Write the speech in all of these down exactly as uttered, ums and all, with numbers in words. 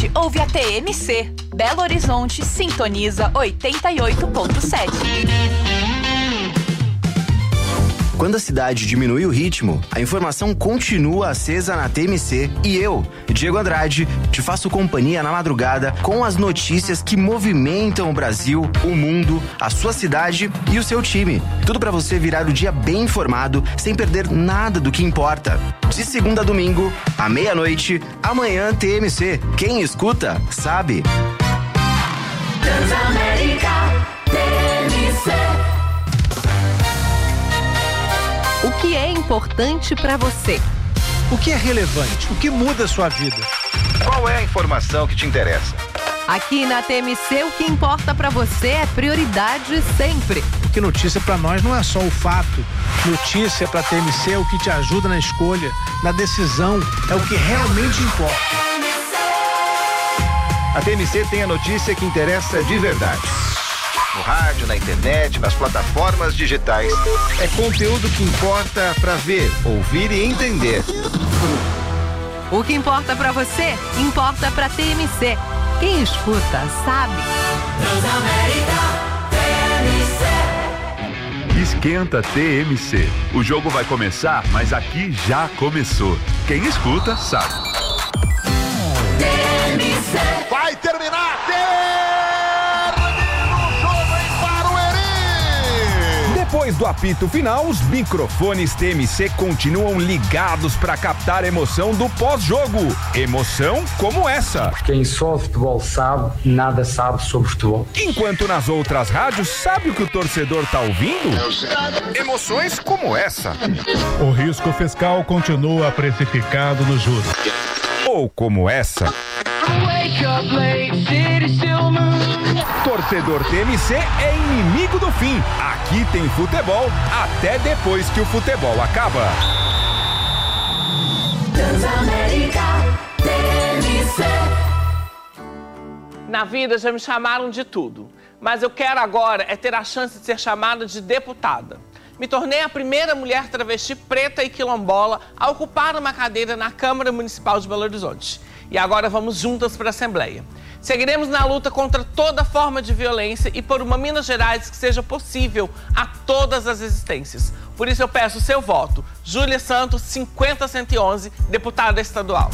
cidade, ouve a T M C. Belo Horizonte sintoniza oitenta e oito ponto sete. Quando a cidade diminui o ritmo, a informação continua acesa na T M C. E eu, Diego Andrade, te faço companhia na madrugada com as notícias que movimentam o Brasil, o mundo, a sua cidade e o seu time. Tudo pra você virar o dia bem informado, sem perder nada do que importa. De segunda a domingo, à meia-noite, amanhã T M C. Quem escuta, sabe. Transamérica T M C. O que é importante para você? O que é relevante? O que muda a sua vida? Qual é a informação que te interessa? Aqui na T M C, o que importa para você é prioridade sempre. Porque notícia para nós não é só o fato. Notícia para T M C é o que te ajuda na escolha, na decisão, é o que realmente importa. A T M C tem a notícia que interessa de verdade. No rádio, na internet, nas plataformas digitais. É conteúdo que importa para ver, ouvir e entender. O que importa para você, importa para T M C. Quem escuta, sabe. Transamérica T M C. Esquenta T M C. O jogo vai começar, mas aqui já começou. Quem escuta, sabe. T M C. Vai terminar! Depois do apito final, os microfones T M C continuam ligados para captar a emoção do pós-jogo. Emoção como essa. Quem só futebol sabe, nada sabe sobre futebol. Enquanto nas outras rádios, sabe o que o torcedor tá ouvindo? Emoções como essa. O risco fiscal continua precificado no juros. Ou como essa. Torcedor T M C é inimigo do fim. Aqui tem futebol até depois que o futebol acaba. Transamérica T M C. Na vida já me chamaram de tudo, mas eu quero agora é ter a chance de ser chamada de deputada. Me tornei a primeira mulher travesti preta e quilombola a ocupar uma cadeira na Câmara Municipal de Belo Horizonte. E agora vamos juntas para a Assembleia. Seguiremos na luta contra toda forma de violência e por uma Minas Gerais que seja possível a todas as existências. Por isso eu peço o seu voto. Júlia Santos, cinquenta cento e onze, deputada estadual.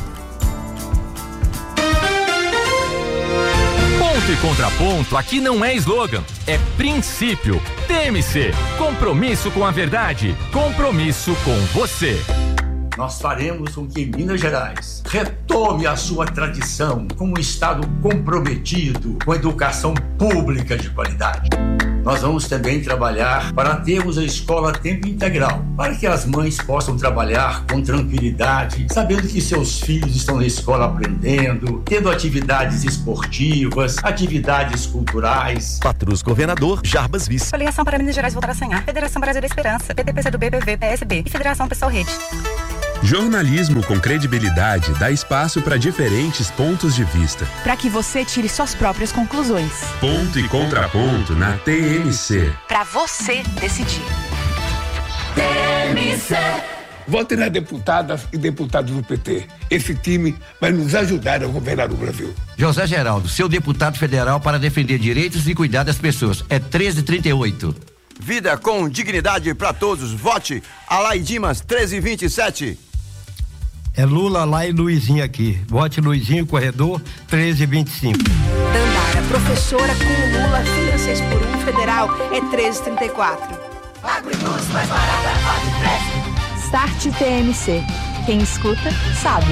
Ponto e contraponto aqui não é slogan, é princípio. T M C, compromisso com a verdade, compromisso com você. Nós faremos com que Minas Gerais retome a sua tradição como um estado comprometido com a educação pública de qualidade. Nós vamos também trabalhar para termos a escola a tempo integral, para que as mães possam trabalhar com tranquilidade, sabendo que seus filhos estão na escola aprendendo, tendo atividades esportivas, atividades culturais. Patrus Governador, Jarbas Vice. Coligação para Minas Gerais voltar a sonhar. Federação Brasil da Esperança, P T P C do B, P V, P S B e Federação Pessoal Rede. Jornalismo com credibilidade dá espaço para diferentes pontos de vista. Para que você tire suas próprias conclusões. Ponto e contraponto na T M C. Para você decidir. T M C. Vote nas deputadas e deputados do P T. Esse time vai nos ajudar a governar o Brasil. José Geraldo, seu deputado federal para defender direitos e cuidar das pessoas. É treze trinta e oito. Vida com dignidade para todos. Vote Alai Dimas, treze vinte e sete. É Lula lá e Luizinho aqui. Vote Luizinho, corredor, treze vinte e cinco. Dandara, professora com Lula, filha seis por um, federal, é treze trinta e quatro. Agricultura mais barata, pode preço. Start T M C. Quem escuta, sabe.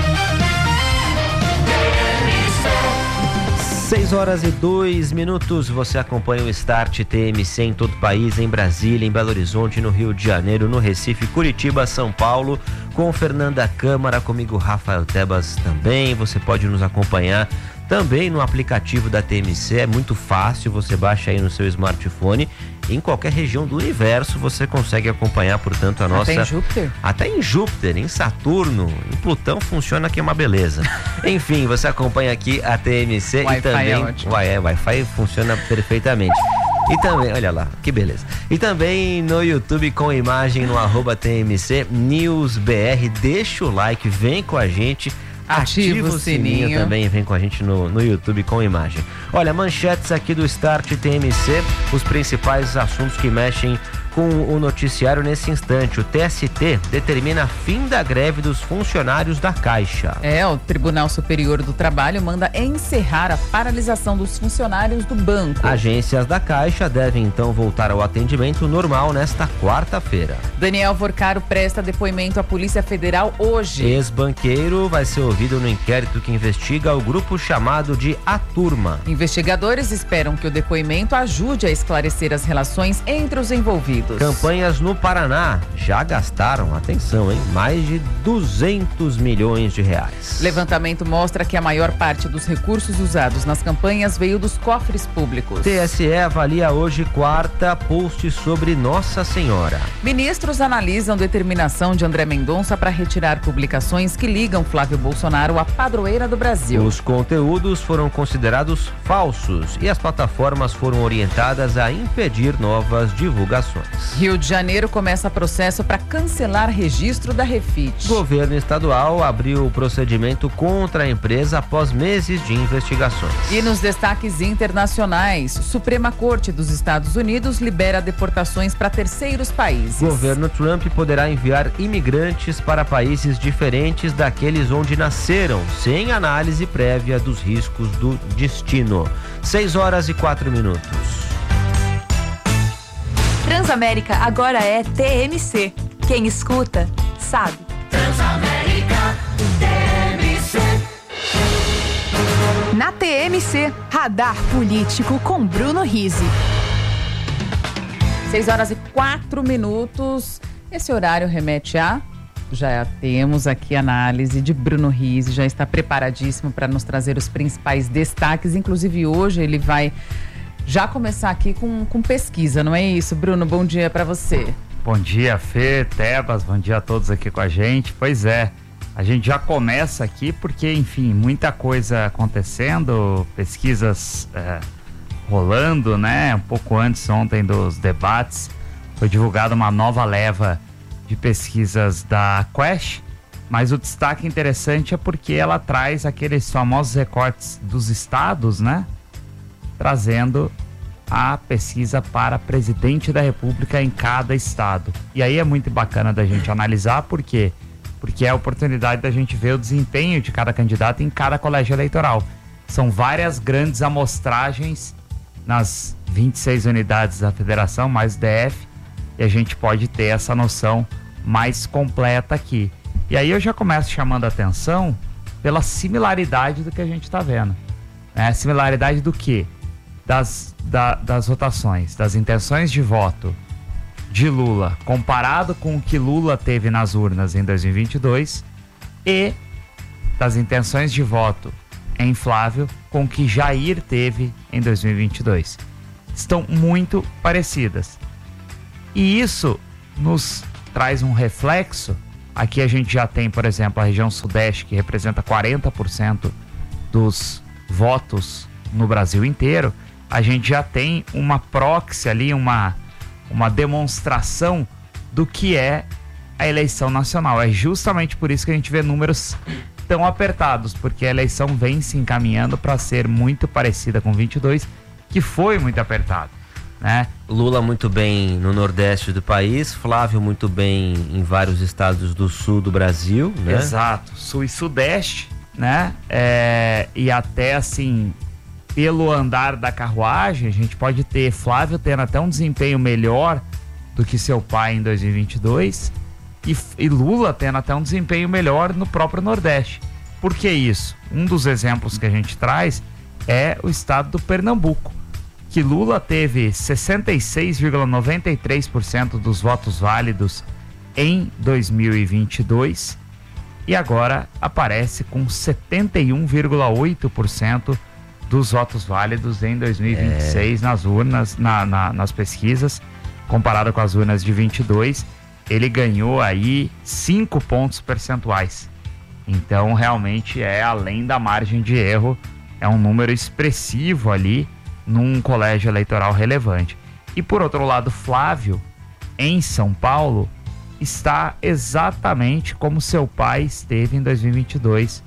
seis horas e dois minutos, você acompanha o Start T M C em todo o país, em Brasília, em Belo Horizonte, no Rio de Janeiro, no Recife, Curitiba, São Paulo, com Fernanda Câmara, comigo Rafael Tebas também. Você pode nos acompanhar também no aplicativo da T M C, é muito fácil, você baixa aí no seu smartphone. Em qualquer região do universo você consegue acompanhar, portanto, a nossa... Até em Júpiter? Até em Júpiter, em Saturno, em Plutão funciona que é uma beleza. Enfim, você acompanha aqui a T M C e também... É ótimo. Uai, é, Wi-Fi funciona perfeitamente. E também, olha lá, que beleza. E também no YouTube com imagem no arroba T M C News B R. Deixa o like, vem com a gente. Ativa o sininho. sininho também, vem com a gente no, no YouTube com imagem. Olha, manchetes aqui do Start T M C, os principais assuntos que mexem com o noticiário nesse instante. O T S T determina fim da greve dos funcionários da Caixa. É, o Tribunal Superior do Trabalho manda encerrar a paralisação dos funcionários do banco. Agências da Caixa devem então voltar ao atendimento normal nesta quarta-feira. Daniel Vorcaro presta depoimento à Polícia Federal hoje. Ex-banqueiro vai ser ouvido no inquérito que investiga o grupo chamado de A Turma. Investigadores esperam que o depoimento ajude a esclarecer as relações entre os envolvidos. Campanhas no Paraná já gastaram, atenção, hein, mais de duzentos milhões de reais. Levantamento mostra que a maior parte dos recursos usados nas campanhas veio dos cofres públicos. T S E avalia hoje, quarta, post sobre Nossa Senhora. Ministros analisam determinação de André Mendonça para retirar publicações que ligam Flávio Bolsonaro à padroeira do Brasil. Os conteúdos foram considerados falsos e as plataformas foram orientadas a impedir novas divulgações. Rio de Janeiro começa processo para cancelar registro da Refit. Governo estadual abriu o procedimento contra a empresa após meses de investigações. E nos destaques internacionais, Suprema Corte dos Estados Unidos libera deportações para terceiros países. Governo Trump poderá enviar imigrantes para países diferentes daqueles onde nasceram, sem análise prévia dos riscos do destino. seis horas e quatro minutos. Transamérica agora é T M C. Quem escuta, sabe. Transamérica T M C. Na T M C, Radar Político com Bruno Rizzi. seis horas e quatro minutos. Esse horário remete a... Já temos aqui a análise de Bruno Rizzi, já está preparadíssimo para nos trazer os principais destaques. Inclusive hoje ele vai... já começar aqui com, com pesquisa, não é isso, Bruno? Bom dia para você. Bom dia, Fê, Tebas, bom dia a todos aqui com a gente. Pois é, a gente já começa aqui porque, enfim, muita coisa acontecendo, pesquisas é, rolando, né? Um pouco antes ontem dos debates, foi divulgada uma nova leva de pesquisas da Quest, mas o destaque interessante é porque ela traz aqueles famosos recortes dos estados, né? Trazendo a pesquisa para presidente da República em cada estado. E aí é muito bacana da gente analisar, por quê? Porque é a oportunidade da gente ver o desempenho de cada candidato em cada colégio eleitoral. São várias grandes amostragens nas vinte e seis unidades da federação, mais o D F, e a gente pode ter essa noção mais completa aqui. E aí eu já começo chamando a atenção pela similaridade do que a gente está vendo. Né? Similaridade do quê? Das, da, das votações, das intenções de voto de Lula, comparado com o que Lula teve nas urnas em dois mil e vinte e dois, e das intenções de voto em Flávio com o que Jair teve em dois mil e vinte e dois. Estão muito parecidas. E isso nos traz um reflexo. Aqui a gente já tem, por exemplo, a região sudeste, que representa quarenta por cento dos votos no Brasil inteiro. A gente já tem uma proxy ali, uma, uma demonstração do que é a eleição nacional. É justamente por isso que a gente vê números tão apertados, porque a eleição vem se encaminhando para ser muito parecida com vinte e dois, que foi muito apertado, né? Lula muito bem no nordeste do país, Flávio muito bem em vários estados do sul do Brasil, né? Exato, sul e sudeste, né? É, e até assim... pelo andar da carruagem, a gente pode ter Flávio tendo até um desempenho melhor do que seu pai em dois mil e vinte e dois e, e Lula tendo até um desempenho melhor no próprio Nordeste. Por que isso? Um dos exemplos que a gente traz é o estado do Pernambuco, que Lula teve sessenta e seis vírgula noventa e três por cento dos votos válidos em dois mil e vinte e dois e agora aparece com setenta e um vírgula oito por cento dos votos válidos em dois mil e vinte e seis é. nas urnas, na, na, nas pesquisas, comparado com as urnas de vinte e dois, ele ganhou aí cinco pontos percentuais. Então, realmente é além da margem de erro, é um número expressivo ali num colégio eleitoral relevante. E por outro lado, Flávio, em São Paulo, está exatamente como seu pai esteve em dois mil e vinte e dois,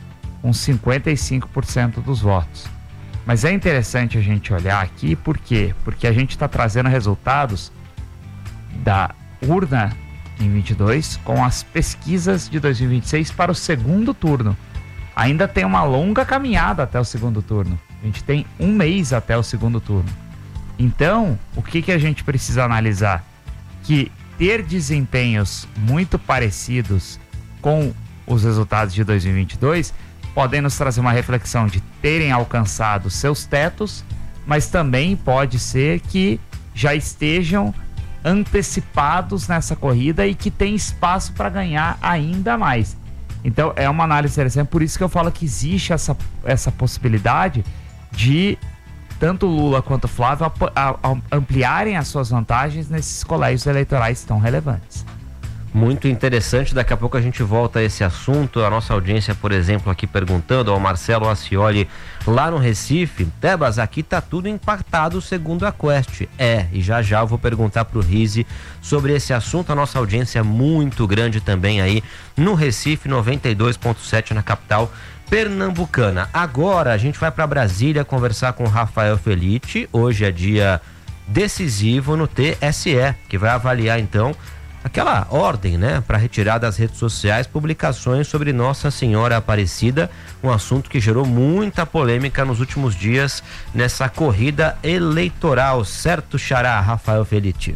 com cinquenta e cinco por cento dos votos. Mas é interessante a gente olhar aqui, por quê? Porque a gente está trazendo resultados da urna em vinte e dois com as pesquisas de dois mil e vinte e seis para o segundo turno. Ainda tem uma longa caminhada até o segundo turno. A gente tem um mês até o segundo turno. Então, o que, que a gente precisa analisar? Que ter desempenhos muito parecidos com os resultados de dois mil e vinte e dois podem nos trazer uma reflexão de terem alcançado seus tetos, mas também pode ser que já estejam antecipados nessa corrida e que tem espaço para ganhar ainda mais. Então é uma análise interessante, por isso que eu falo que existe essa, essa possibilidade de tanto Lula quanto Flávio a, a, a ampliarem as suas vantagens nesses colégios eleitorais tão relevantes. Muito interessante, daqui a pouco a gente volta a esse assunto. A nossa audiência, por exemplo, aqui perguntando ao Marcelo Acioli lá no Recife: Tebas, aqui tá tudo empatado segundo a Quest. É, e já já eu vou perguntar pro Rizzi sobre esse assunto. A nossa audiência é muito grande também aí no Recife, noventa e dois ponto sete na capital pernambucana. Agora a gente vai para Brasília conversar com o Rafael Felitti. Hoje é dia decisivo no T S E, que vai avaliar então aquela ordem, né, para retirar das redes sociais publicações sobre Nossa Senhora Aparecida, um assunto que gerou muita polêmica nos últimos dias nessa corrida eleitoral, certo, Xará, Rafael Felitti?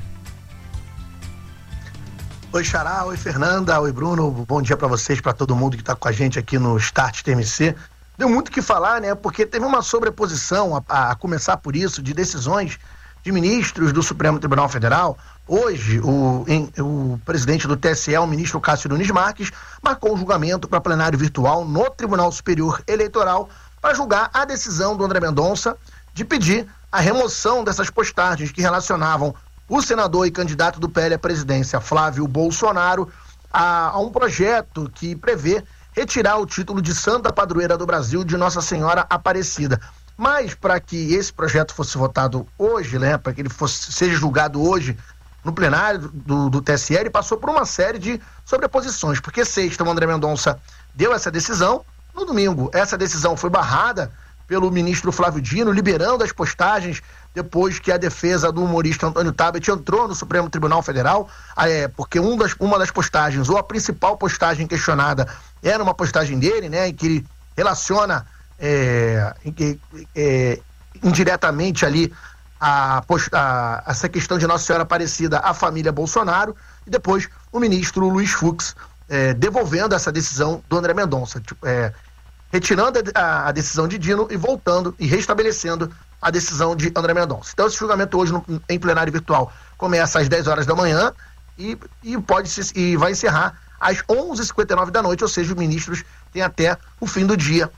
Oi, Xará, oi, Fernanda, oi, Bruno, bom dia para vocês, para todo mundo que está com a gente aqui no Start T M C. Deu muito o que falar, né, porque teve uma sobreposição, a, a começar por isso, de decisões de ministros do Supremo Tribunal Federal. Hoje, o, em, o presidente do T S E, o ministro Cássio Nunes Marques, marcou um julgamento para plenário virtual no Tribunal Superior Eleitoral para julgar a decisão do André Mendonça de pedir a remoção dessas postagens que relacionavam o senador e candidato do P L à presidência, Flávio Bolsonaro, a, a um projeto que prevê retirar o título de Santa Padroeira do Brasil de Nossa Senhora Aparecida. Mas para que esse projeto fosse votado hoje, né, para que ele fosse, seja julgado hoje no plenário do, do T S E, ele passou por uma série de sobreposições, porque sexta o André Mendonça deu essa decisão, no domingo essa decisão foi barrada pelo ministro Flávio Dino, liberando as postagens depois que a defesa do humorista Antônio Tabet entrou no Supremo Tribunal Federal, é, porque um das, uma das postagens, ou a principal postagem questionada, era uma postagem dele, né, em que ele relaciona é, em que, é, indiretamente ali A, a, essa questão de Nossa Senhora Aparecida à família Bolsonaro, e depois o ministro Luiz Fux é, devolvendo essa decisão do André Mendonça, tipo, é, retirando a, a decisão de Dino e voltando e restabelecendo a decisão de André Mendonça. Então esse julgamento hoje no, em plenário virtual começa às dez horas da manhã e, e, pode se, e vai encerrar às onze e cinquenta e nove da noite, ou seja, os ministros têm até o fim do dia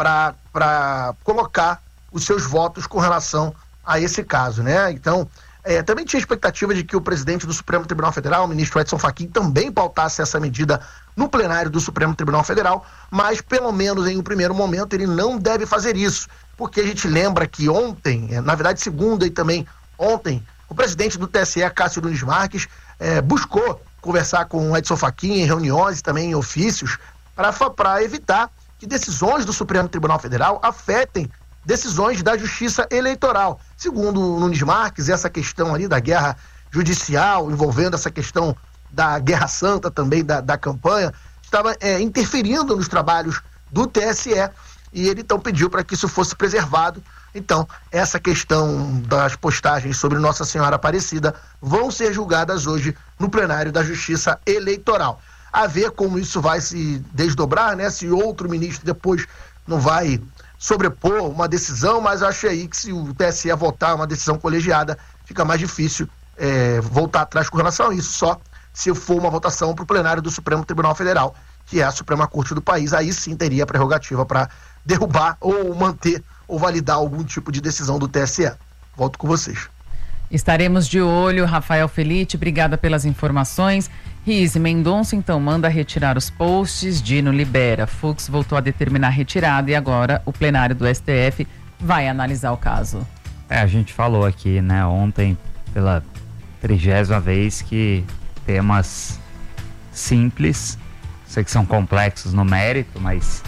para colocar os seus votos com relação a esse caso, né? Então, é, também tinha expectativa de que o presidente do Supremo Tribunal Federal, o ministro Edson Fachin, também pautasse essa medida no plenário do Supremo Tribunal Federal, mas pelo menos em um primeiro momento ele não deve fazer isso, porque a gente lembra que ontem, na verdade segunda e também ontem, o presidente do T S E, Cássio Nunes Marques, é, buscou conversar com o Edson Fachin em reuniões e também em ofícios para evitar que decisões do Supremo Tribunal Federal afetem decisões da Justiça Eleitoral. Segundo o Nunes Marques, essa questão ali da guerra judicial, envolvendo essa questão da Guerra Santa também, da, da campanha, estava é, interferindo nos trabalhos do T S E, e ele então pediu para que isso fosse preservado. Então, essa questão das postagens sobre Nossa Senhora Aparecida vão ser julgadas hoje no plenário da Justiça Eleitoral. A ver como isso vai se desdobrar, né? Se outro ministro depois não vai sobrepor uma decisão, mas acho aí que se o T S E votar uma decisão colegiada, fica mais difícil é, voltar atrás com relação a isso, só se for uma votação para o plenário do Supremo Tribunal Federal, que é a Suprema Corte do país. Aí sim teria a prerrogativa para derrubar ou manter ou validar algum tipo de decisão do T S E. Volto com vocês. Estaremos de olho, Rafael Felitti, obrigada pelas informações. Rizzi, Mendonça então manda retirar os posts, Dino libera, Fux voltou a determinar a retirada e agora o plenário do S T F vai analisar o caso. É, a gente falou aqui, né, ontem, pela trigésima vez, que temas simples, sei que são complexos no mérito, mas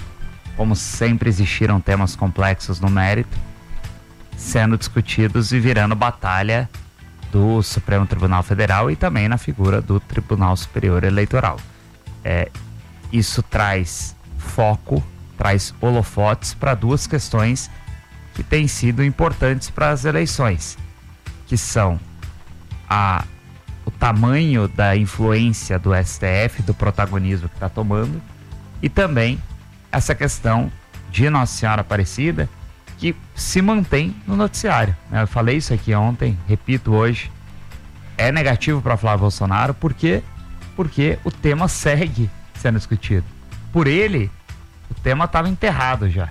como sempre existiram temas complexos no mérito, sendo discutidos e virando batalha do Supremo Tribunal Federal e também na figura do Tribunal Superior Eleitoral. É, isso traz foco, traz holofotes para duas questões que têm sido importantes para as eleições, que são a, o tamanho da influência do S T F, do protagonismo que está tomando, e também essa questão de Nossa Senhora Aparecida, que se mantém no noticiário. Eu falei isso aqui ontem, repito hoje, é negativo para Flávio Bolsonaro, por quê? Porque o tema segue sendo discutido. Por ele, o tema estava enterrado já,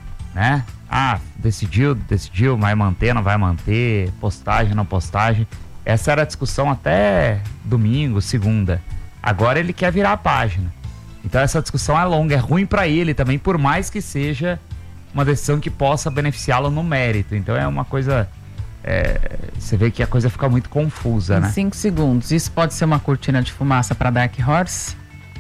né? Ah, decidiu, decidiu, vai manter, não vai manter, postagem, não postagem. Essa era a discussão até domingo, segunda. Agora ele quer virar a página. Então essa discussão é longa, é ruim para ele também, por mais que seja uma decisão que possa beneficiá-lo no mérito. Então é uma coisa... É, você vê que a coisa fica muito confusa, em né? Em cinco segundos, isso pode ser uma cortina de fumaça para Dark Horse?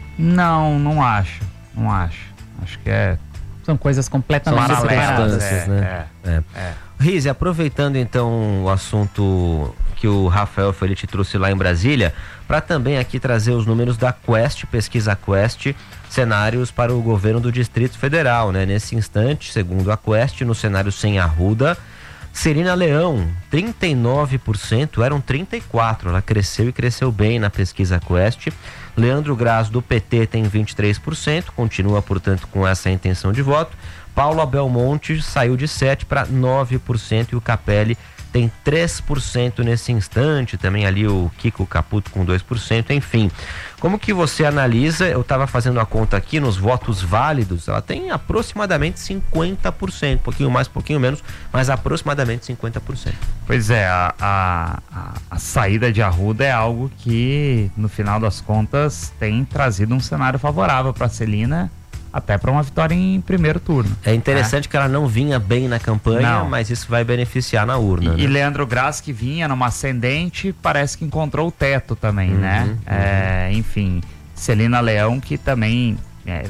Não, não acho. Não acho. Acho que é... São coisas completamente separadas, é, né? É, é. é. Rize, aproveitando então o assunto que o Rafael Felite trouxe lá em Brasília, para também aqui trazer os números da Quest, pesquisa Quest, cenários para o governo do Distrito Federal, né? Nesse instante, segundo a Quest, no cenário sem Arruda, Celina Leão, trinta e nove por cento, eram trinta e quatro por cento, ela cresceu e cresceu bem na pesquisa Quest. Leandro Grasso, do P T, tem vinte e três por cento, continua, portanto, com essa intenção de voto. Paulo Abelmonte saiu de sete por cento para nove por cento e o Capelli tem três por cento nesse instante, também ali o Kiko Caputo com dois por cento, enfim. Como que você analisa? Eu estava fazendo a conta aqui nos votos válidos, ela tem aproximadamente cinquenta por cento, um pouquinho mais, um pouquinho menos, mas aproximadamente cinquenta por cento. Pois é, a, a, a, a saída de Arruda é algo que, no final das contas, tem trazido um cenário favorável para a Celina, até para uma vitória em primeiro turno. É interessante, né? Que ela não vinha bem na campanha, não. Mas isso vai beneficiar na urna. E, né? e Leandro Grasso, que vinha numa ascendente, parece que encontrou o teto também, uhum, né? Uhum. É, enfim, Celina Leão, que também é,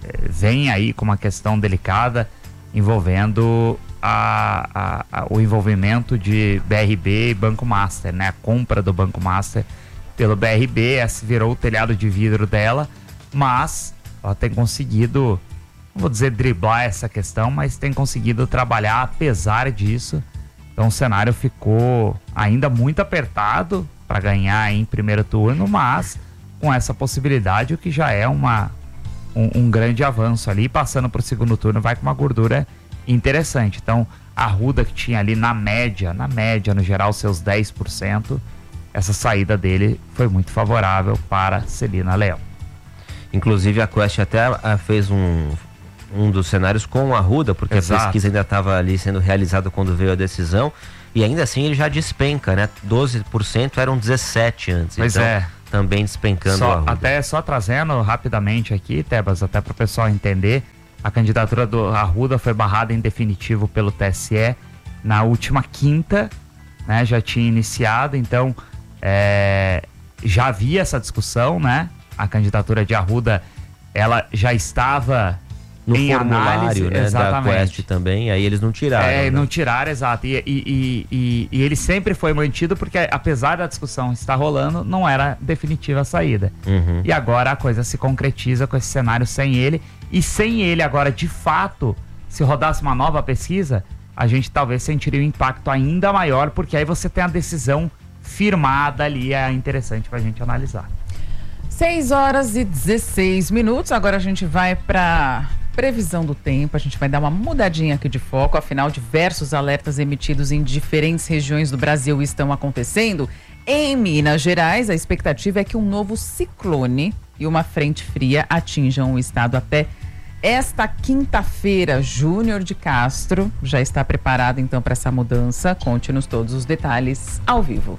vem aí com uma questão delicada envolvendo a, a, a, o envolvimento de B R B e Banco Master, né? A compra do Banco Master pelo B R B, essa virou o telhado de vidro dela, mas ela tem conseguido, não vou dizer driblar essa questão, mas tem conseguido trabalhar apesar disso. Então o cenário ficou ainda muito apertado para ganhar em primeiro turno, mas com essa possibilidade, o que já é uma, um, um grande avanço ali. Passando para o segundo turno, vai com uma gordura interessante. Então a Arruda, que tinha ali na média, na média no geral seus dez por cento, essa saída dele foi muito favorável para Celina Leão. Inclusive a Quest até a, fez um, um dos cenários com a Arruda, porque Exato. A pesquisa ainda estava ali sendo realizada quando veio a decisão, e ainda assim ele já despenca, né? doze por cento eram dezessete por cento antes. Pois então, é. Também despencando só, a Arruda. Até só trazendo rapidamente aqui, Tebas, até para o pessoal entender, a candidatura do Arruda foi barrada em definitivo pelo T S E na última quinta, né? Já tinha iniciado, então é, já havia essa discussão, né? A candidatura de Arruda, ela já estava no em formulário, análise, né, exatamente. Da Quest também, aí eles não tiraram. É, né? não tiraram, exato. E, e, e, e, e ele sempre foi mantido porque, apesar da discussão estar rolando, não era definitiva a saída. Uhum. E agora a coisa se concretiza com esse cenário sem ele. E sem ele agora, de fato, se rodasse uma nova pesquisa, a gente talvez sentiria um impacto ainda maior, porque aí você tem a decisão firmada ali, é interessante pra gente analisar. seis horas e dezesseis minutos, agora a gente vai para previsão do tempo, a gente vai dar uma mudadinha aqui de foco, afinal diversos alertas emitidos em diferentes regiões do Brasil estão acontecendo. Em Minas Gerais, a expectativa é que um novo ciclone e uma frente fria atinjam o estado até esta quinta-feira. Júnior de Castro já está preparado então para essa mudança, conte-nos todos os detalhes ao vivo.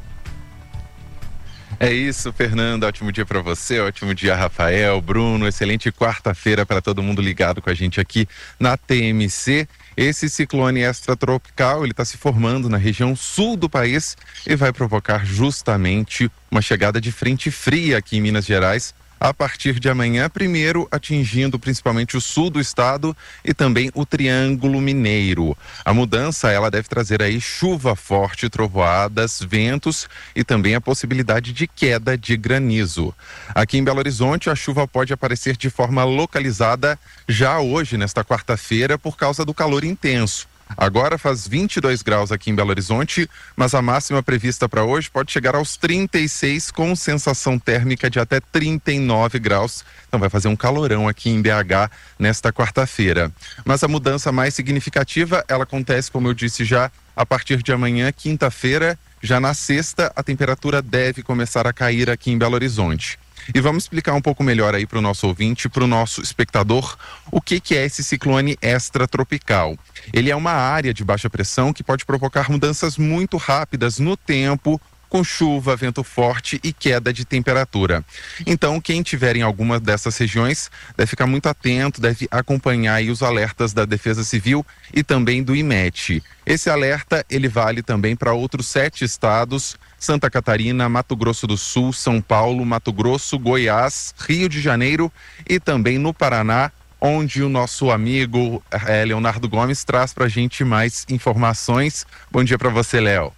É isso, Fernanda, ótimo dia para você, ótimo dia, Rafael, Bruno, excelente quarta-feira para todo mundo ligado com a gente aqui na T M C. Esse ciclone extratropical, ele está se formando na região sul do país e vai provocar justamente uma chegada de frente fria aqui em Minas Gerais a partir de amanhã, primeiro atingindo principalmente o sul do estado e também o Triângulo Mineiro. A mudança, ela deve trazer aí chuva forte, trovoadas, ventos e também a possibilidade de queda de granizo. Aqui em Belo Horizonte, a chuva pode aparecer de forma localizada já hoje, nesta quarta-feira, por causa do calor intenso. Agora faz vinte e dois graus aqui em Belo Horizonte, mas a máxima prevista para hoje pode chegar aos trinta e seis, com sensação térmica de até trinta e nove graus. Então vai fazer um calorão aqui em B H nesta quarta-feira. Mas a mudança mais significativa, ela acontece, como eu disse já, a partir de amanhã, quinta-feira. Já na sexta, a temperatura deve começar a cair aqui em Belo Horizonte. E vamos explicar um pouco melhor aí para o nosso ouvinte, para o nosso espectador, o que, que é esse ciclone extratropical. Ele é uma área de baixa pressão que pode provocar mudanças muito rápidas no tempo, com chuva, vento forte e queda de temperatura. Então, quem tiver em alguma dessas regiões deve ficar muito atento, deve acompanhar aí os alertas da Defesa Civil e também do I M E T. Esse alerta, ele vale também para outros sete estados: Santa Catarina, Mato Grosso do Sul, São Paulo, Mato Grosso, Goiás, Rio de Janeiro e também no Paraná, onde o nosso amigo eh, Leonardo Gomes traz para a gente mais informações. Bom dia para você, Léo.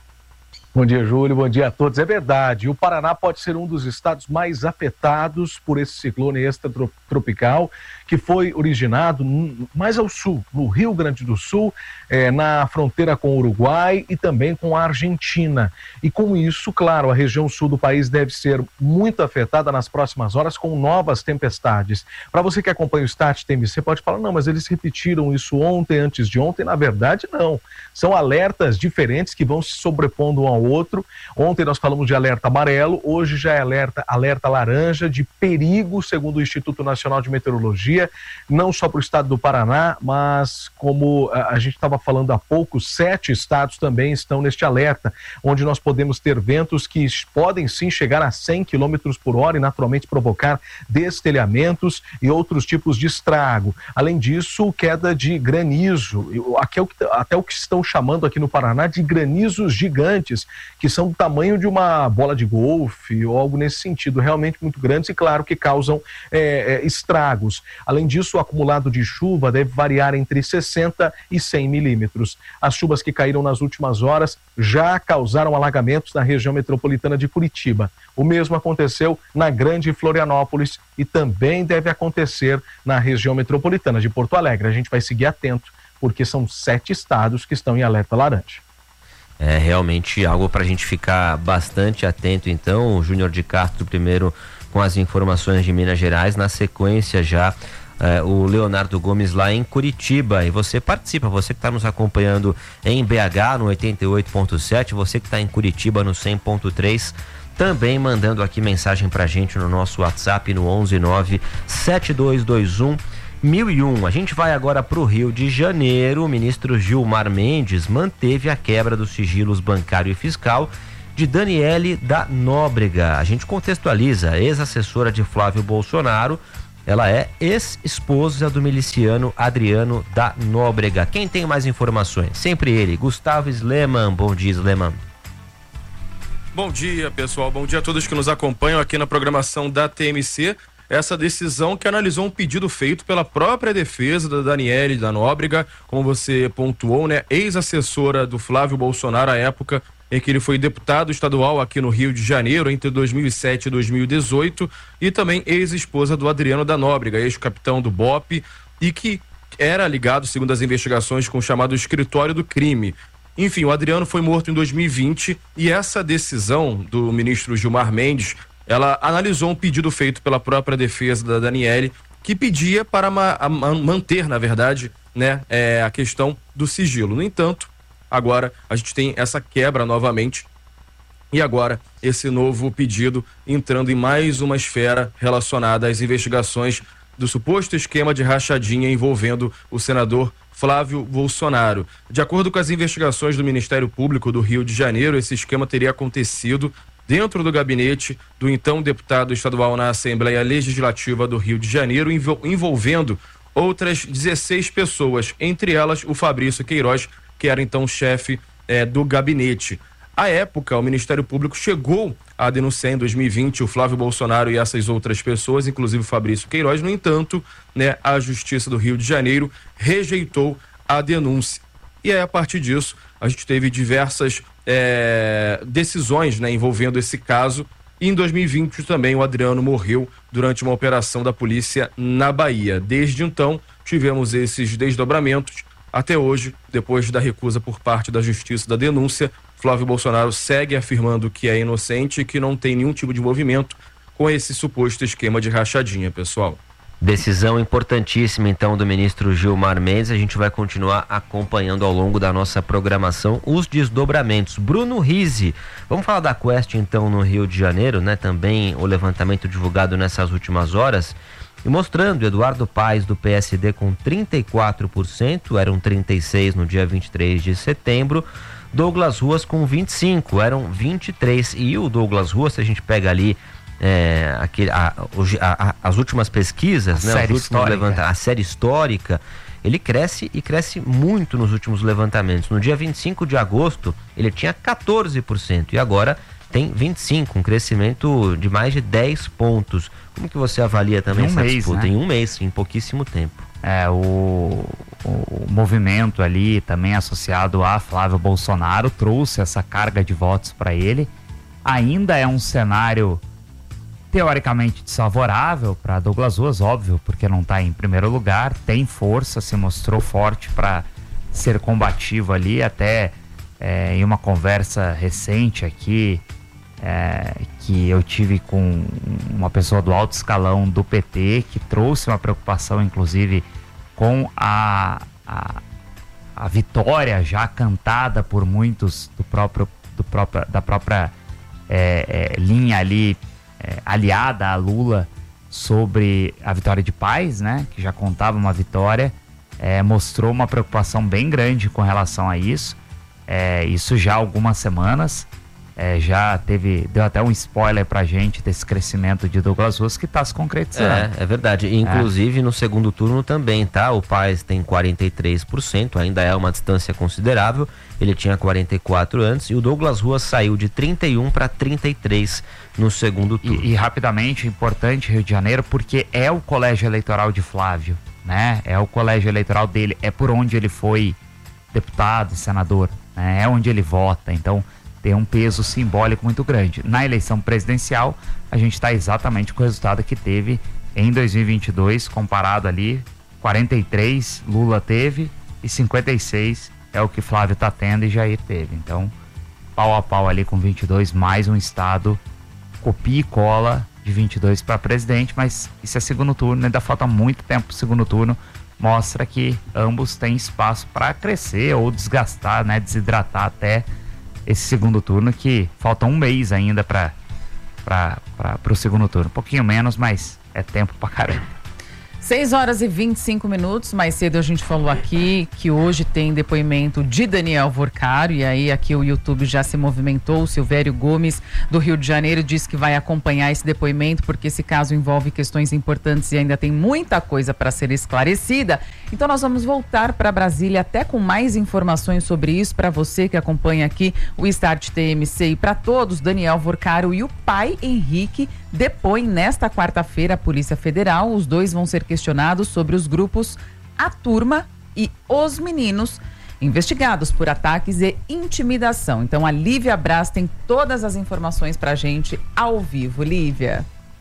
Bom dia, Júlio. Bom dia a todos. É verdade, o Paraná pode ser um dos estados mais afetados por esse ciclone extratropical, que foi originado mais ao sul, no Rio Grande do Sul, eh, na fronteira com o Uruguai e também com a Argentina. E com isso, claro, a região sul do país deve ser muito afetada nas próximas horas com novas tempestades. Para você que acompanha o Start T M C, pode falar, não, mas eles repetiram isso ontem, antes de ontem. Na verdade, não. São alertas diferentes que vão se sobrepondo um ao outro. Ontem nós falamos de alerta amarelo, hoje já é alerta, alerta laranja, de perigo, segundo o Instituto Nacional de Meteorologia, não só para o estado do Paraná, mas como a, a gente estava falando há pouco, sete estados também estão neste alerta, onde nós podemos ter ventos que podem sim chegar a cem quilômetros por hora e naturalmente provocar destelhamentos e outros tipos de estrago. Além disso, queda de granizo, aqui é o que, até o que estão chamando aqui no Paraná de granizos gigantes, que são do tamanho de uma bola de golfe ou algo nesse sentido, realmente muito grandes e claro que causam é, é, estragos. Além disso, o acumulado de chuva deve variar entre sessenta e cem milímetros. As chuvas que caíram nas últimas horas já causaram alagamentos na região metropolitana de Curitiba. O mesmo aconteceu na Grande Florianópolis e também deve acontecer na região metropolitana de Porto Alegre. A gente vai seguir atento, porque são sete estados que estão em alerta laranja. É realmente algo para a gente ficar bastante atento. Então, o Júnior de Castro primeiro com as informações de Minas Gerais, na sequência já eh, o Leonardo Gomes lá em Curitiba. E você participa, você que está nos acompanhando em B H no oitenta e oito ponto sete, você que está em Curitiba no cem ponto três, também mandando aqui mensagem pra gente no nosso WhatsApp no onze nove sete dois dois um mil e um. A gente vai agora para o Rio de Janeiro. O ministro Gilmar Mendes manteve a quebra dos sigilos bancário e fiscal de Daniele da Nóbrega. A gente contextualiza: ex-assessora de Flávio Bolsonaro, ela é ex-esposa do miliciano Adriano da Nóbrega. Quem tem mais informações? Sempre ele, Gustavo Sleman. Bom dia, Sleman. Bom dia, pessoal. Bom dia a todos que nos acompanham aqui na programação da T M C. Essa decisão que analisou um pedido feito pela própria defesa da Daniele da Nóbrega, como você pontuou, né? Ex-assessora do Flávio Bolsonaro à época em que ele foi deputado estadual aqui no Rio de Janeiro entre dois mil e sete e dois mil e dezoito, e também ex-esposa do Adriano da Nóbrega, ex-capitão do B O P, e que era ligado, segundo as investigações, com o chamado escritório do crime. Enfim, o Adriano foi morto em dois mil e vinte e essa decisão do ministro Gilmar Mendes, ela analisou um pedido feito pela própria defesa da Daniele, que pedia para ma- a manter, na verdade, né, é, a questão do sigilo. No entanto, agora a gente tem essa quebra novamente e agora esse novo pedido entrando em mais uma esfera relacionada às investigações do suposto esquema de rachadinha envolvendo o senador Flávio Bolsonaro. De acordo com as investigações do Ministério Público do Rio de Janeiro, esse esquema teria acontecido dentro do gabinete do então deputado estadual na Assembleia Legislativa do Rio de Janeiro, envolvendo outras dezesseis pessoas, entre elas o Fabrício Queiroz, que era então chefe eh, do gabinete. À época, o Ministério Público chegou a denunciar em dois mil e vinte o Flávio Bolsonaro e essas outras pessoas, inclusive o Fabrício Queiroz. No entanto, né, a Justiça do Rio de Janeiro rejeitou a denúncia. E aí, a partir disso, a gente teve diversas é, decisões, né, envolvendo esse caso. E em dois mil e vinte também o Adriano morreu durante uma operação da polícia na Bahia. Desde então, tivemos esses desdobramentos. Até hoje, depois da recusa por parte da Justiça da denúncia, Flávio Bolsonaro segue afirmando que é inocente e que não tem nenhum tipo de envolvimento com esse suposto esquema de rachadinha, pessoal. Decisão importantíssima, então, do ministro Gilmar Mendes. A gente vai continuar acompanhando ao longo da nossa programação os desdobramentos. Bruno Rizzi, vamos falar da Quest, então, no Rio de Janeiro, né? Também o levantamento divulgado nessas últimas horas, e mostrando Eduardo Paes, do P S D, com trinta e quatro por cento, eram trinta e seis no dia vinte e três de setembro. Douglas Ruas com vinte e cinco, eram vinte e três. E o Douglas Ruas, se a gente pega ali é, aquele, a, a, a, as últimas pesquisas, a, né, série os últimos levanta, a série histórica, ele cresce e cresce muito nos últimos levantamentos. No dia vinte e cinco de agosto, ele tinha quatorze por cento e agora tem vinte e cinco por cento, um crescimento de mais de dez pontos. Como que você avalia também em um essa mês, disputa? Né? Em um mês, em pouquíssimo tempo. É, o, o movimento ali, também associado a Flávio Bolsonaro, trouxe essa carga de votos para ele. Ainda é um cenário teoricamente desfavorável para Douglas Ruas, óbvio, porque não está em primeiro lugar, tem força, se mostrou forte para ser combativo ali, até é, em uma conversa recente aqui, É, que eu tive com uma pessoa do alto escalão do P T, que trouxe uma preocupação, inclusive, com a, a, a vitória já cantada por muitos do próprio, do próprio, da própria é, é, linha ali é, aliada a Lula sobre a vitória de Paes, né, que já contava uma vitória, é, mostrou uma preocupação bem grande com relação a isso, é, isso já há algumas semanas. É, já teve, deu até um spoiler pra gente desse crescimento de Douglas Ruas que tá se concretizando. É, é verdade. Inclusive é. no segundo turno também, tá? O Paes tem quarenta e três por cento, ainda é uma distância considerável. Ele tinha quarenta e quatro antes e o Douglas Ruas saiu de trinta e um para trinta e três no segundo turno. E, e rapidamente, importante, Rio de Janeiro, porque é o colégio eleitoral de Flávio, né? É o colégio eleitoral dele, é por onde ele foi deputado, senador, né? É onde ele vota, então tem um peso simbólico muito grande. Na eleição presidencial, a gente está exatamente com o resultado que teve em dois mil e vinte e dois, comparado ali, quarenta e três Lula teve e cinquenta e seis é o que Flávio está tendo e Jair teve. Então, pau a pau ali com vinte e dois, mais um estado, copia e cola de vinte e dois para presidente, mas isso é segundo turno, ainda falta muito tempo para o segundo turno, mostra que ambos têm espaço para crescer ou desgastar, né, desidratar até esse segundo turno, que falta um mês ainda para o segundo turno. Um pouquinho menos, mas é tempo pra caramba. seis horas e vinte e cinco minutos, mais cedo a gente falou aqui que hoje tem depoimento de Daniel Vorcaro, e aí aqui o YouTube já se movimentou. O Silvério Gomes, do Rio de Janeiro, disse que vai acompanhar esse depoimento, porque esse caso envolve questões importantes e ainda tem muita coisa para ser esclarecida. Então nós vamos voltar para Brasília até com mais informações sobre isso, para você que acompanha aqui o Start T M C, e para todos. Daniel Vorcaro e o pai Henrique depõem nesta quarta-feira à Polícia Federal. Os dois vão ser questionados sobre os grupos A Turma e Os Meninos, investigados por ataques e intimidação. Então a Lívia Braz tem todas as informações pra gente ao vivo. Lívia.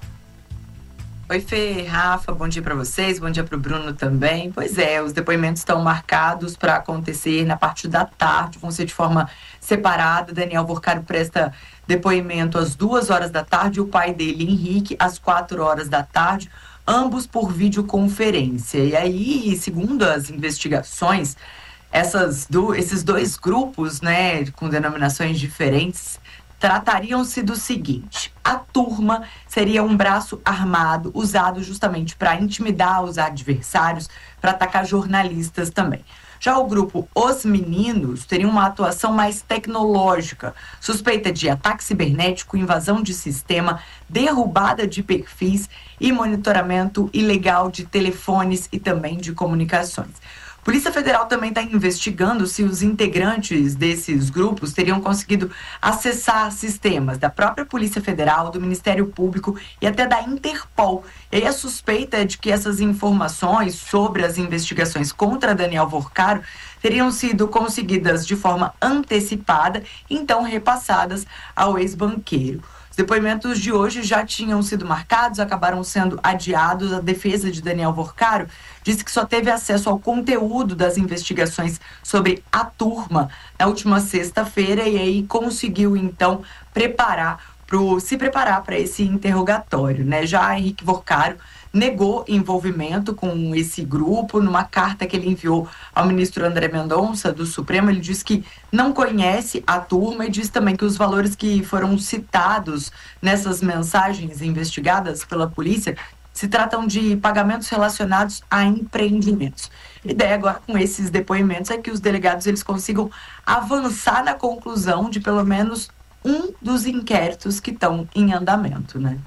Oi, Fê, Rafa, bom dia para vocês, bom dia para o Bruno também. Pois é, os depoimentos estão marcados para acontecer na parte da tarde, vão ser de forma separada. Daniel Vorcaro presta depoimento às duas horas da tarde e o pai dele, Henrique, às quatro horas da tarde, ambos por videoconferência. E aí, segundo as investigações, essas do, esses dois grupos, né, com denominações diferentes, tratariam-se do seguinte: a turma seria um braço armado usado justamente para intimidar os adversários, para atacar jornalistas também. Já o grupo Os Meninos teria uma atuação mais tecnológica, suspeita de ataque cibernético, invasão de sistema, derrubada de perfis e monitoramento ilegal de telefones e também de comunicações. Polícia Federal também está investigando se os integrantes desses grupos teriam conseguido acessar sistemas da própria Polícia Federal, do Ministério Público e até da Interpol. E aí a suspeita é de que essas informações sobre as investigações contra Daniel Vorcaro teriam sido conseguidas de forma antecipada e então repassadas ao ex-banqueiro. Os depoimentos de hoje já tinham sido marcados, acabaram sendo adiados. A defesa de Daniel Vorcaro disse que só teve acesso ao conteúdo das investigações sobre a turma na última sexta-feira e aí conseguiu, então, preparar pro, se preparar para esse interrogatório, né? Já Henrique Vorcaro negou envolvimento com esse grupo. Numa carta que ele enviou ao ministro André Mendonça, do Supremo, ele diz que não conhece a turma e diz também que os valores que foram citados nessas mensagens investigadas pela polícia se tratam de pagamentos relacionados a empreendimentos. A ideia agora com esses depoimentos é que os delegados eles consigam avançar na conclusão de pelo menos um dos inquéritos que estão em andamento, né?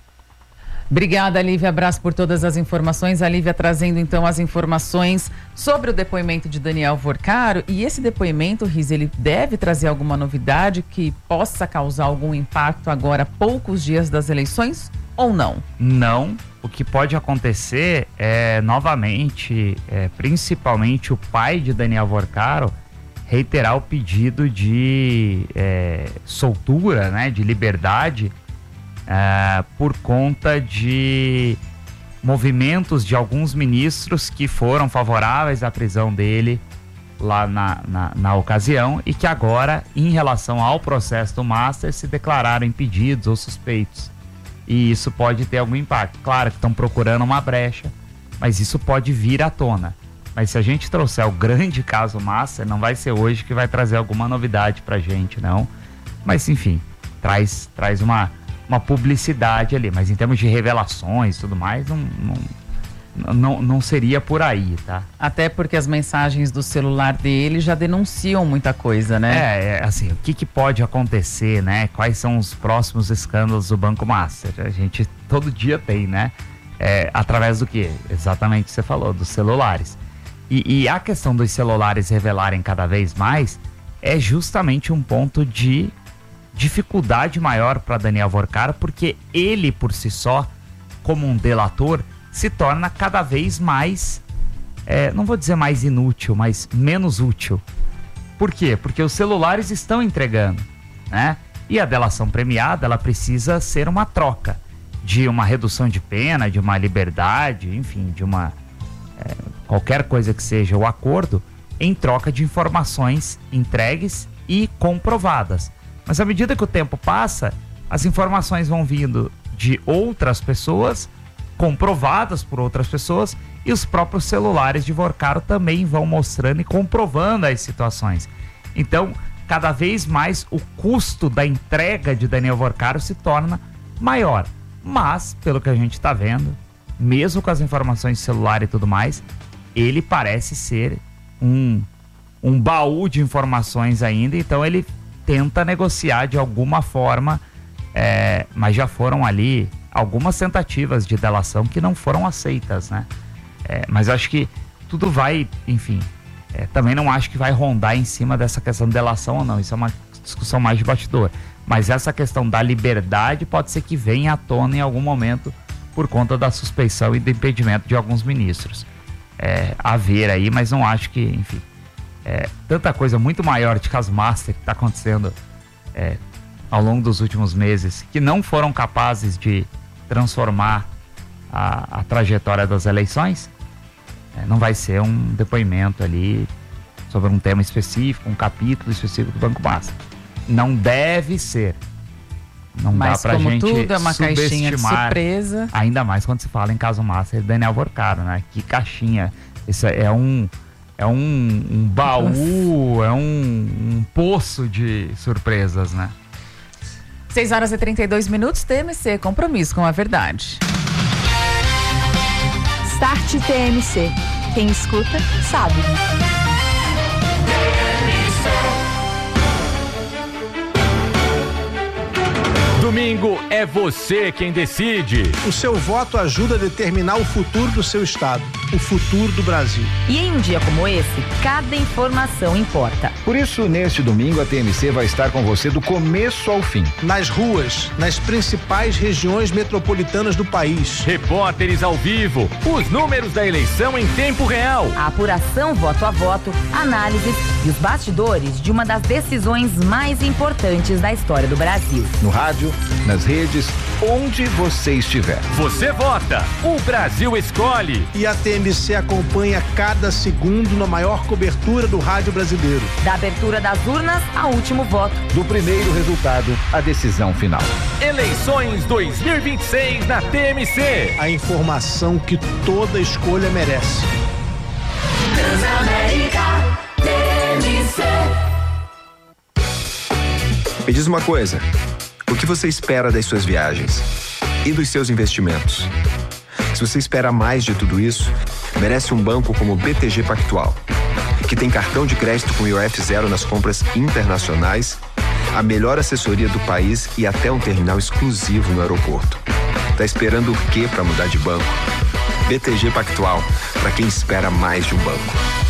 Obrigada, Lívia. Abraço por todas as informações. A Lívia trazendo, então, as informações sobre o depoimento de Daniel Vorcaro. E esse depoimento, Riz, ele deve trazer alguma novidade que possa causar algum impacto agora, poucos dias das eleições, ou não? Não. O que pode acontecer é, novamente, é, principalmente o pai de Daniel Vorcaro, reiterar o pedido de é, soltura, né, de liberdade, Uh, por conta de movimentos de alguns ministros que foram favoráveis à prisão dele lá na, na, na ocasião e que agora, em relação ao processo do Master, se declararam impedidos ou suspeitos. E isso pode ter algum impacto. Claro que estão procurando uma brecha, mas isso pode vir à tona. Mas se a gente trouxer o grande caso Master, não vai ser hoje que vai trazer alguma novidade pra gente, não. Mas, enfim, traz, traz uma... uma publicidade ali, mas em termos de revelações e tudo mais, não, não, não, não seria por aí, tá? Até porque as mensagens do celular dele já denunciam muita coisa, né? É, é assim, o que, que pode acontecer, né? Quais são os próximos escândalos do Banco Master? A gente todo dia tem, né? É, através do quê? Exatamente o que você falou, dos celulares. E, e a questão dos celulares revelarem cada vez mais é justamente um ponto de dificuldade maior para Daniel Vorcaro, porque ele por si só, como um delator, se torna cada vez mais, é, não vou dizer mais inútil, mas menos útil. Por quê? Porque os celulares estão entregando, né? E a delação premiada, ela precisa ser uma troca de uma redução de pena, de uma liberdade, enfim, de uma é, qualquer coisa que seja o acordo, em troca de informações entregues e comprovadas. Mas à medida que o tempo passa, as informações vão vindo de outras pessoas, comprovadas por outras pessoas, e os próprios celulares de Vorcaro também vão mostrando e comprovando as situações. Então, cada vez mais o custo da entrega de Daniel Vorcaro se torna maior. Mas, pelo que a gente está vendo, mesmo com as informações de celular e tudo mais, ele parece ser um, um baú de informações ainda, então ele tenta negociar de alguma forma, é, mas já foram ali algumas tentativas de delação que não foram aceitas, né? É, mas acho que tudo vai, enfim, é, também não acho que vai rondar em cima dessa questão de delação ou não, isso é uma discussão mais de bastidor, mas essa questão da liberdade pode ser que venha à tona em algum momento por conta da suspeição e do impedimento de alguns ministros. É, a ver aí, mas não acho que, enfim, É, tanta coisa muito maior de caso Master que está acontecendo é, ao longo dos últimos meses, que não foram capazes de transformar a, a trajetória das eleições, é, não vai ser um depoimento ali sobre um tema específico, um capítulo específico do Banco Master. Não deve ser. Não Mas dá pra como gente tudo é uma caixinha de surpresa. Ainda mais quando se fala em caso Master e Daniel Vorcaro, né? Que caixinha. Isso é um... É um, um baú, é um, um poço de surpresas, né? seis horas e trinta e dois minutos, T M C, compromisso com a verdade. Start T M C. Quem escuta, sabe. Domingo é você quem decide. O seu voto ajuda a determinar o futuro do seu estado. o futuro do Brasil. E em um dia como esse, cada informação importa. Por isso, neste domingo, a T M C vai estar com você do começo ao fim. Nas ruas, nas principais regiões metropolitanas do país. Repórteres ao vivo, os números da eleição em tempo real. A apuração voto a voto, análises e os bastidores de uma das decisões mais importantes da história do Brasil. No rádio, nas redes, onde você estiver. Você vota, o Brasil escolhe. E a T M C acompanha cada segundo na maior cobertura do rádio brasileiro. Da abertura das urnas ao último voto. Do primeiro resultado à decisão final. Eleições dois mil e vinte e seis na T M C. A informação que toda escolha merece. Transamérica T M C. Me diz uma coisa, o que você espera das suas viagens e dos seus investimentos? Se você espera mais de tudo isso, merece um banco como o B T G Pactual, que tem cartão de crédito com I O F zero nas compras internacionais, a melhor assessoria do país e até um terminal exclusivo no aeroporto. Tá esperando o quê para mudar de banco? B T G Pactual, para quem espera mais de um banco.